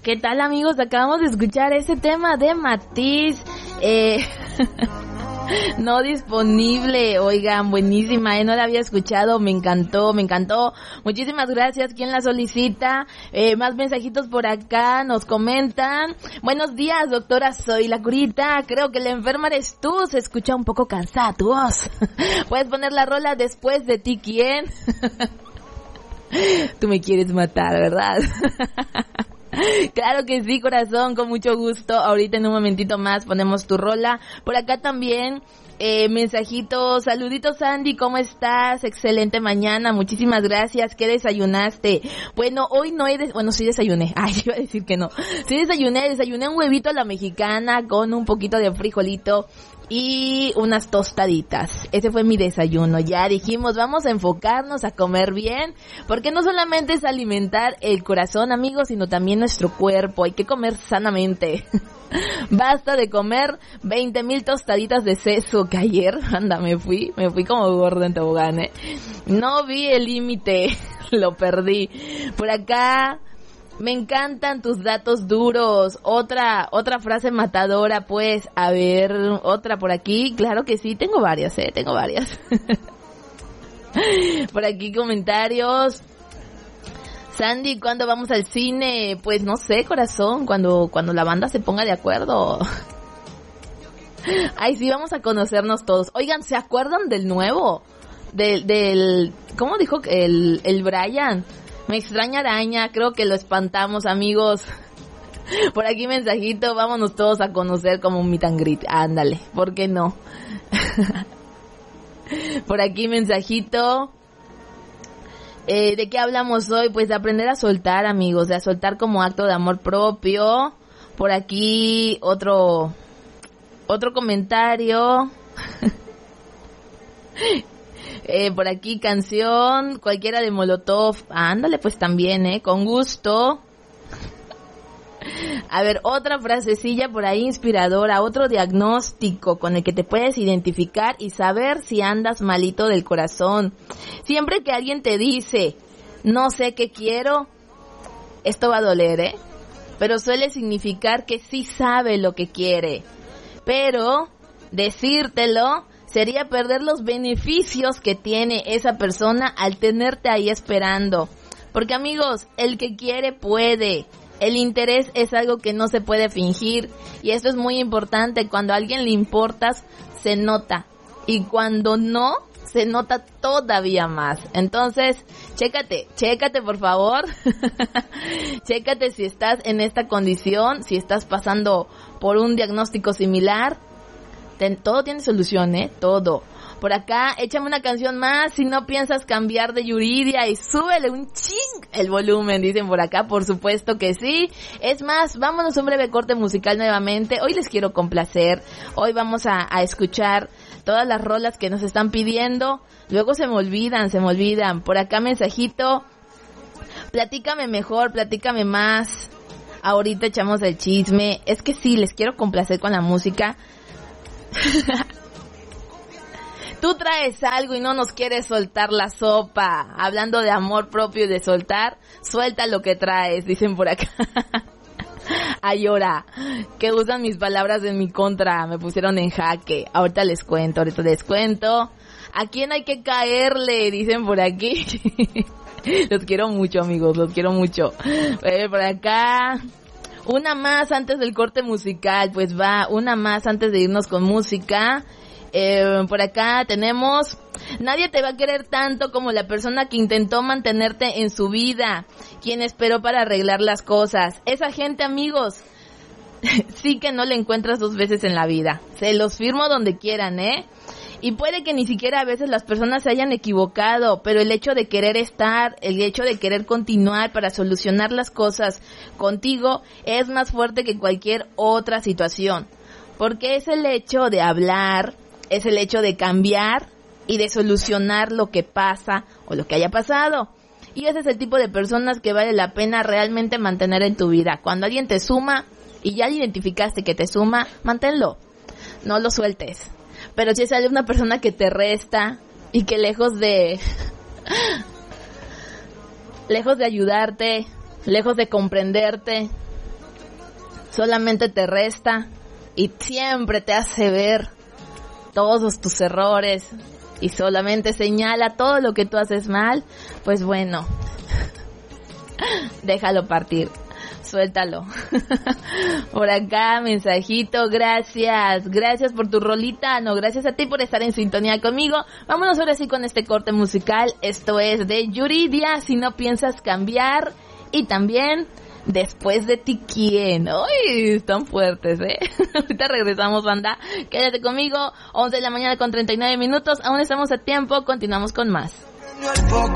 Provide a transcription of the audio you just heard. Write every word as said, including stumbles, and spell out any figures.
¿Qué tal, amigos? Acabamos de escuchar ese tema de Matiz. Eh... No disponible, oigan, buenísima, eh, no la había escuchado, me encantó, me encantó, muchísimas gracias, ¿quién la solicita? Eh, más mensajitos por acá, nos comentan, buenos días, doctora, soy la curita, creo que la enferma eres tú, se escucha un poco cansada tu voz, puedes poner la rola después de ti, ¿quién? Tú me quieres matar, ¿verdad? Claro que sí, corazón, con mucho gusto. Ahorita en un momentito más ponemos tu rola. Por acá también, eh, mensajitos, saluditos Sandy, ¿cómo estás? Excelente mañana, muchísimas gracias. ¿Qué desayunaste? Bueno, hoy no he, des- bueno, sí desayuné. Ay, iba a decir que no. Sí desayuné, desayuné un huevito a la mexicana con un poquito de frijolito y unas tostaditas. Ese fue mi desayuno. Ya dijimos, vamos a enfocarnos a comer bien, porque no solamente es alimentar el corazón, amigos, sino también nuestro cuerpo. Hay que comer sanamente. Basta de comer veinte mil tostaditas de seso, que ayer, anda, me fui, me fui como gorda en tobogán, ¿eh? No vi el límite, lo perdí. Por acá, me encantan tus datos duros. Otra, otra frase matadora, pues. A ver, otra por aquí. Claro que sí, tengo varias, eh, tengo varias. Por aquí comentarios. Sandy, ¿cuándo vamos al cine? Pues no sé, corazón, cuando, cuando la banda se ponga de acuerdo. Ay, sí, vamos a conocernos todos. Oigan, ¿se acuerdan del nuevo? Del, del, ¿cómo dijo el, el Brian? Me extraña araña, creo que lo espantamos, amigos. Por aquí mensajito, vámonos todos a conocer como un meet and greet. Ándale, ¿por qué no? Por aquí mensajito. Eh, ¿de qué hablamos hoy? Pues de aprender a soltar, amigos, de a soltar como acto de amor propio. Por aquí otro, otro comentario. Eh, por aquí canción, cualquiera de Molotov. Ah, ándale, pues también, eh, con gusto. A ver, otra frasecilla por ahí inspiradora, otro diagnóstico con el que te puedes identificar y saber si andas malito del corazón. Siempre que alguien te dice, no sé qué quiero, esto va a doler, eh, pero suele significar que sí sabe lo que quiere. Pero decírtelo sería perder los beneficios que tiene esa persona al tenerte ahí esperando. Porque, amigos, el que quiere puede. El interés es algo que no se puede fingir. Y esto es muy importante. Cuando a alguien le importas, se nota. Y cuando no, se nota todavía más. Entonces, chécate, chécate por favor. Chécate si estás en esta condición, si estás pasando por un diagnóstico similar. Ten, todo tiene solución, ¿eh? Todo. Por acá, échame una canción más si no piensas cambiar de Yuridia y súbele un ching el volumen, dicen por acá. Por supuesto que sí. Es más, vámonos a un breve corte musical nuevamente. Hoy les quiero complacer. Hoy vamos a, a escuchar todas las rolas que nos están pidiendo. Luego se me olvidan, se me olvidan. Por acá mensajito. Platícame mejor, platícame más. Ahorita echamos el chisme. Es que sí, les quiero complacer con la música. Tú traes algo y no nos quieres soltar la sopa. Hablando de amor propio y de soltar, suelta lo que traes, dicen por acá. Ay, ahora, que usan mis palabras en mi contra, me pusieron en jaque. Ahorita les cuento, ahorita les cuento. ¿A quién hay que caerle? Dicen por aquí. Los quiero mucho, amigos, los quiero mucho. Eh, por acá... Una más antes del corte musical, pues va, una más antes de irnos con música. Eh, por acá tenemos, nadie te va a querer tanto como la persona que intentó mantenerte en su vida, quien esperó para arreglar las cosas. Esa gente, amigos, sí que no la encuentras dos veces en la vida. Se los firmo donde quieran, ¿eh? Y puede que ni siquiera a veces las personas se hayan equivocado, pero el hecho de querer estar, el hecho de querer continuar para solucionar las cosas contigo es más fuerte que cualquier otra situación. Porque es el hecho de hablar, es el hecho de cambiar y de solucionar lo que pasa o lo que haya pasado. Y ese es el tipo de personas que vale la pena realmente mantener en tu vida. Cuando alguien te suma y ya identificaste que te suma, manténlo, no lo sueltes. Pero si sale una persona que te resta y que lejos de lejos de ayudarte, lejos de comprenderte, solamente te resta y siempre te hace ver todos tus errores y solamente señala todo lo que tú haces mal, pues bueno, déjalo partir. Suéltalo. Por acá, mensajito, gracias. Gracias por tu rolita. No, gracias a ti por estar en sintonía conmigo. Vámonos ahora sí con este corte musical. Esto es de Yuridia, Si no piensas cambiar. Y también, Después de ti, ¿quién? ¡Uy! Están fuertes, ¿eh? Ahorita regresamos, banda. Quédate conmigo. once de la mañana con treinta y nueve minutos. Aún estamos a tiempo. Continuamos con más. Al poco